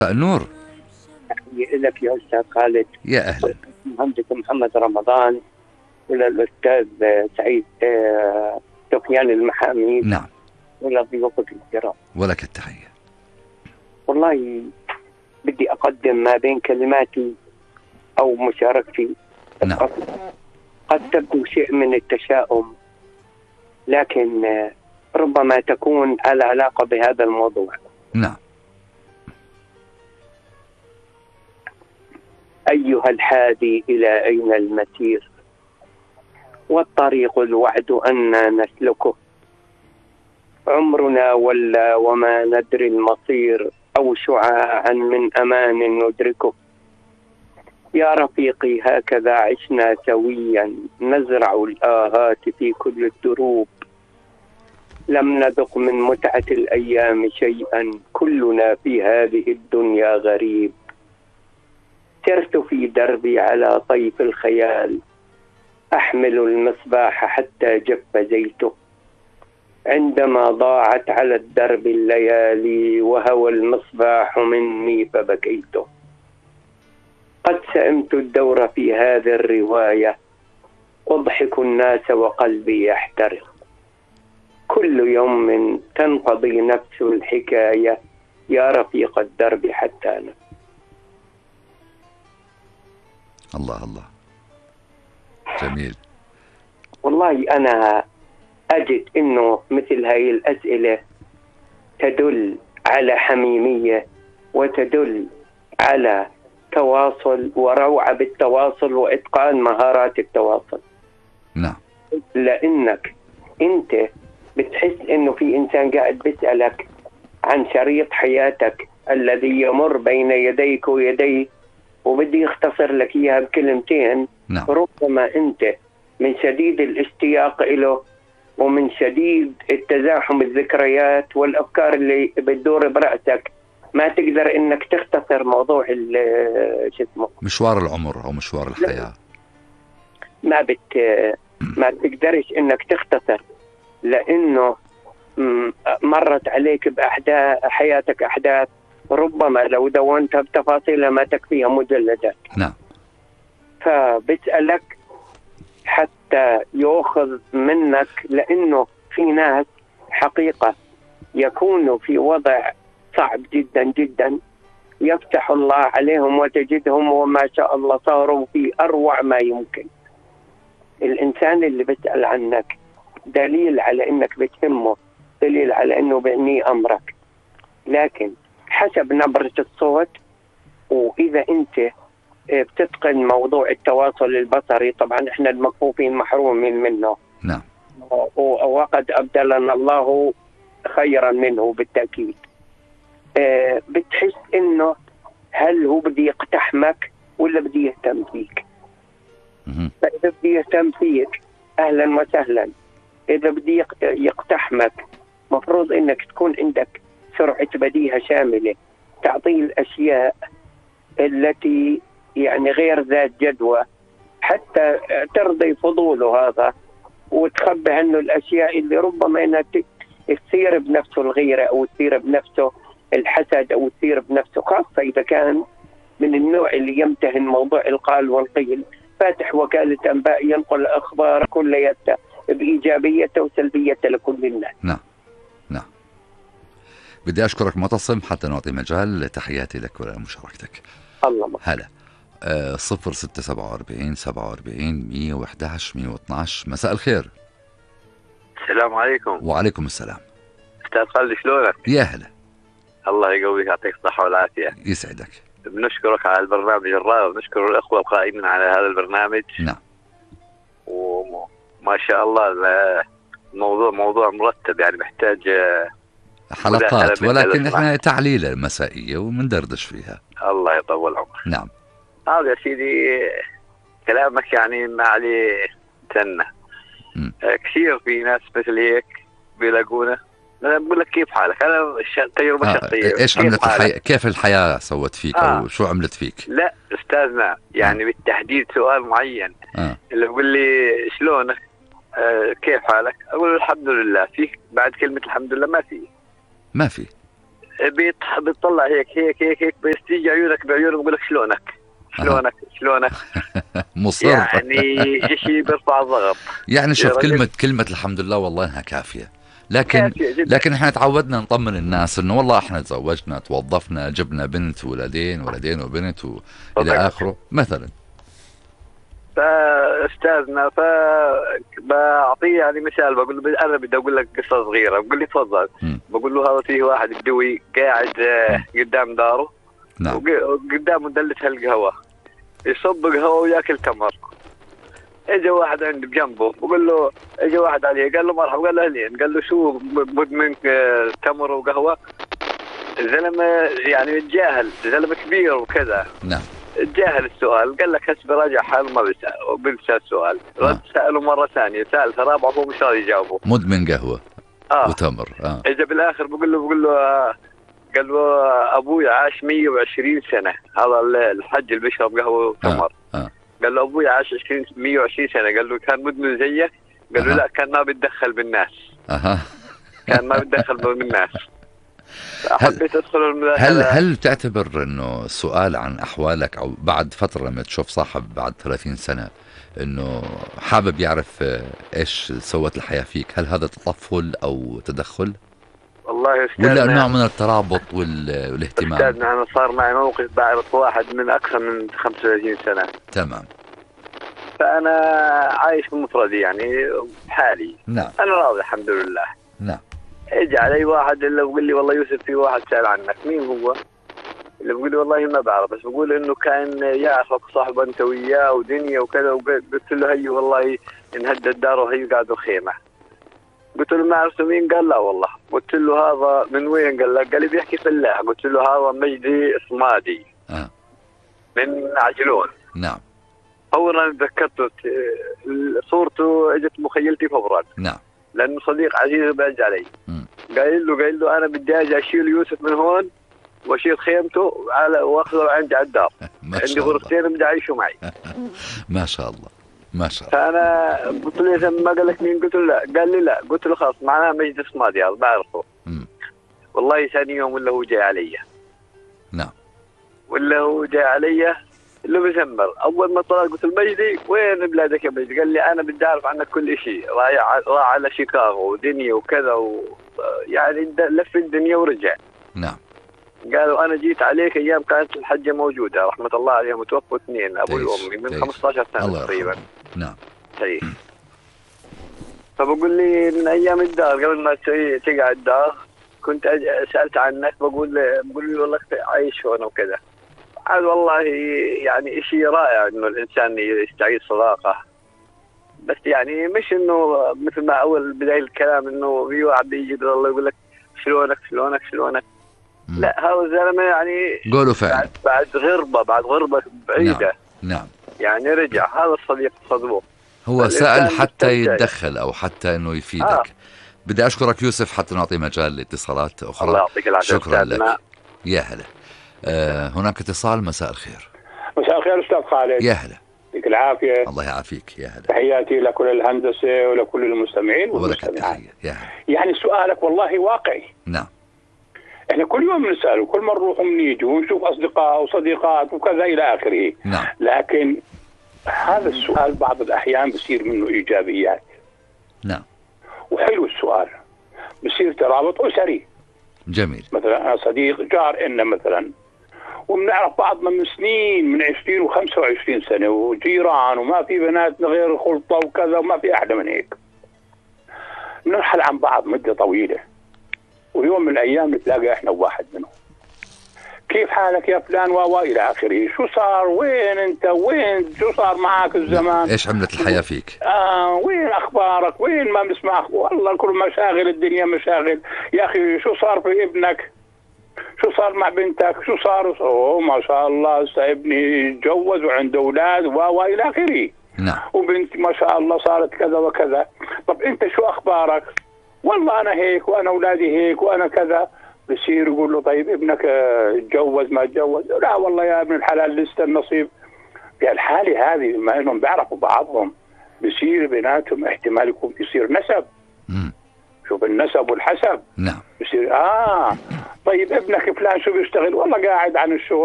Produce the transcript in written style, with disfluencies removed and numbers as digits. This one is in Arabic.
النور. لك يا أستاذ خالد. يا أهلا. مهندس محمد رمضان وللأستاذ سعيد سفيان المحامي. نعم. ولضيوفك الكرام. ولك التحية. والله بدي أقدم ما بين كلماتي أو مشاركتي. نعم. قد تبدو شيء من التشاؤم، لكن ربما تكون على علاقة بهذا الموضوع. نعم. أيها الحادي إلى أين المسير، والطريق الوعد أننا نسلكه، عمرنا ولا وما ندري المصير، أو شعاعا من أمان ندركه. يا رفيقي هكذا عشنا سويا، نزرع الآهات في كل الدروب، لم نذق من متعة الأيام شيئا، كلنا في هذه الدنيا غريب. سرت في دربي على طيف الخيال، أحمل المصباح حتى جف زيته، عندما ضاعت على الدرب الليالي، وهوى المصباح مني فبكيته. قد سئمت الدور في هذه الرواية، أضحك الناس وقلبي يحترق، كل يوم تنقضي نفس الحكاية، يا رفيق الدرب حتى أنا. الله الله، جميل. والله أنا أجد إنه مثل هاي الأسئلة تدل على حميمية، وتدل على تواصل وروعة بالتواصل وإتقان مهارات التواصل. نعم. لأنك أنت بتحس إنه في إنسان قاعد بيسألك عن شريط حياتك الذي يمر بين يديك ويديه، وبدي يختصر لك إياها بكلمتين. نعم. ربما أنت من شديد الاشتياق له، ومن شديد التزاحم الذكريات والأفكار اللي بتدور برأسك، ما تقدر إنك تختصر موضوع شو اسمه مشوار العمر أو مشوار الحياة. ما بتقدرش إنك تختصر، لأنه مرت عليك بأحداث حياتك، أحداث ربما لو دونتها بتفاصيلها ما تكفيها مجلدات. نعم. فبتسألك حتى يأخذ منك، لأنه في ناس حقيقة يكونوا في وضع صعب جدا جدا، يفتح الله عليهم وتجدهم وما شاء الله صاروا في أروع ما يمكن. الإنسان اللي بيسأل عنك دليل على إنك بتهمه، دليل على إنه بعني أمرك، لكن حسب نبرة الصوت. وإذا أنت بتتقن موضوع التواصل البصري، طبعا إحنا المكفوفين محرومين منه. نعم. وقد أبدلنا الله خيرا منه بالتأكيد. بتحس إنه هل هو بدي يقتحمك ولا بدي يهتم فيك؟ فإذا بدي يهتم فيك أهلا وسهلا. إذا بدي يقتحمك مفروض إنك تكون عندك سرعة بديهة شاملة، تعطيه الأشياء التي يعني غير ذات جدوى حتى ترضي فضوله هذا، وتخبي عنه الأشياء اللي ربما إنها تثير بنفسه الغيرة، أو تثير بنفسه الحسد، أو تثير بنفسه، خاصة إذا كان من النوع اللي يمتهن موضوع القال والقيل، فاتح وكالة أنباء ينقل أخبار كلياتها بإيجابيته وسلبيته لكل الناس. نعم. نعم. بدي أشكرك معتصم حتى نعطي مجال. تحياتي لك ولمشاركتك. الله هلا. 0647 47 111 112. مساء الخير. السلام عليكم. وعليكم السلام. أستاذ خالد شلونك؟ يا هلا. الله يقويك، يعطيك الصحة والعافية. يسعدك. بنشكرك على البرنامج الرائع، ونشكر الأخوة القائمين على هذا البرنامج. نعم. وما شاء الله الموضوع موضوع مرتب، يعني محتاج حلقات، ولكن احنا تعليلة مسائية ومندردش فيها. الله يطول عمرك. نعم. هذا يا سيدي كلامك يعني ما عليه سنة. كثير في ناس مثل هيك بيلاقونا، أنا بقول لك كيف حالك، أنا تجربة شخصية. إيش عملت الحياة؟ كيف الحياة سوت فيك أو شو عملت فيك؟ لا أستاذنا يعني بالتحديد سؤال معين. اللي بقول لي شلونك، كيف حالك، أقول الحمد لله. فيك بعد كلمة الحمد لله ما في. بيطلع هيك هيك هيك هيك، بيستيجي عيونك بعيونه بيقول لك شلونك مصر. يعني شيء بيرفع الضغط. يعني شوف، كلمة الحمد لله والله انها كافية. لكن احنا تعودنا نطمن الناس انه والله احنا تزوجنا، توظفنا، جبنا بنت، ولدين وبنت الى اخره مثلا. فاستاذنا بعطيه يعني مثال، بقول له انا بدي اقول لك قصه صغيره، بقول لي تفضل. بقول له هذا فيه واحد بدوي قاعد قدام داره. نعم. وقدامه دلة القهوه، يصب قهوه وياكل تمر. اجى واحد عند بجنبه بقول له، اجى واحد عليه قال له مرحبا، قال له اهلين، قال له شو مدمن تمر وقهوه؟ الزلمه يعني يتجاهل، زلمه كبير وكذا. نعم. تجاهل السؤال، قال لك هسه براجع حاله ما بنسى السؤال. رد سأله مرة ثانية، ثالثة، رابعة، هو مش راضي يجاوبه. مدمن قهوة وتمر. اجى بالاخر بقول له قال له ابوي عاش 120 سنة، هذا الحج اللي بيشرب قهوة وتمر. قال له ابوي عاش 120 سنة، قال له كان مدمن زيك؟ قال له لا، كان ما بيتدخل بالناس. كان ما بيتدخل بالناس. حبيت ادخل هل تعتبر انه السؤال عن احوالك او بعد فتره لما تشوف صاحب بعد 30 سنه انه حابب يعرف ايش سوت الحياه فيك، هل هذا تطفل او تدخل؟ والله استاذنا، ولا نوع من الترابط والاهتمام؟ استاذنا انا صار معي موقف، بعرف واحد من اكثر من 35 سنه. تمام. فانا عايش بمفردي يعني بحالي. نعم. انا راضي الحمد لله. نعم. اجى علي واحد اللي بقول لي والله يوسف في واحد سأل عنك. مين هو؟ اللي بقول لي والله ما بعرف، بس بقول انه كان يعرفك صاحب انت وياه ودنيا وكذا. وقلت له هي والله انهدت داره وهي قاعده خيمه. قلت له ما عرفت مين؟ قال لا والله. قلت له هذا من وين؟ قال لا، قال لي بيحكي فلاح. قلت له هذا مجدي صمادي من عجلون. نعم. فورا تذكرته، صورته اجت مخيلتي فورا. نعم. لانه صديق عزيز باج علي. قايل له انا بدي اجي اشيل يوسف من هون واشيل خيمته واخذه عندي على الدار. عندي غرفتين بدي اعيشوا معي. ما شاء الله ما شاء الله. فانا قلت له ما قال لك مين؟ قلت له لا. قال لي لا. قلت له خلاص معناه مجد صمادي هذا بعرفه. والله ثاني يوم ولا هو جاي علي. نعم. ولا هو جاي علي اللي بزمر. اول ما طلع قلت له مجدي وين بلادك يا مجدي؟ قال لي انا بدي اعرف عنك كل شيء. راح على شيكاغو ودنيا وكذا يعني لف الدنيا ورجع. نعم. قالوا انا جيت عليك ايام كانت الحجه موجوده رحمه الله عليها، متوفوا اثنين ابوي وامي من 15 سنه تقريبا. نعم. صحيح. فبقول لي من ايام الدار قبل ما تقعد الدار كنت سالت عنك. بقول لي والله عايش هون وكذا. عاد والله يعني شيء رائع انه الانسان يستعيد صداقه. بس يعني مش انه مثل ما اول بدايه الكلام انه في واحد بيجي الله يقول لك شلونك. لا، هذا الزلمه يعني قولوا فعلا بعد غربه بعيده. نعم. يعني رجع. هذا الصديق الصدوق. هو سأل حتى يتدخل او حتى انه يفيدك. بدي اشكرك يوسف حتى نعطي مجال لاتصالات اخرى. الله يعطيك العافيه. شكرا لك. يا هلا. هناك اتصال. مساء الخير. مساء الخير استاذ خالد. يا هلا. يعطيك العافيه. الله يعافيك. يا هلا. تحياتي لكل الهندسه ولكل المستمعين ولك التحيه. يا هلا. يعني سؤالك والله واقعي. نعم. احنا كل يوم نسال وكل مره نروح ونيجي ونشوف اصدقاء وصديقات وكذا الى اخره. نعم. لكن هذا السؤال بعض الاحيان بصير منه ايجابيات. نعم. وحلو السؤال، بصير ترابط اسري. جميل. مثلا انا صديق جار إلنا مثلا وبنعرف بعضنا من سنين، من 20 و25 سنه وجيران وما في بناتنا غير خلطه وكذا وما في احلى من هيك. بنرحل عن بعض مده طويله ويوم من الايام نتلاقى احنا وواحد منهم. كيف حالك يا فلان والى اخره، شو صار، وين انت، وين شو صار معك الزمان، ايش عملت الحياه فيك، وين اخبارك، وين ما بنسمع، والله كل مشاغل الدنيا مشاغل. يا اخي شو صار في ابنك، شو صار مع بنتك، شو صار؟ ما شاء الله ابني اتجوز وعنده اولاد والى اخره. نعم. وبنتي ما شاء الله صارت كذا وكذا. طب انت شو اخبارك؟ والله انا هيك وانا اولادي هيك وانا كذا. بصير يقول له طيب ابنك اتجوز ما اتجوز؟ لا والله يا ابن الحلال لسه النصيب. في الحاله هذه ما انهم بيعرفوا بعضهم بصير بيناتهم احتمال يكون يصير نسب. شوف النسب والحسب. نعم. بصير طيب ابنك فلان شو بيشتغل؟ والله قاعد عن الشغل.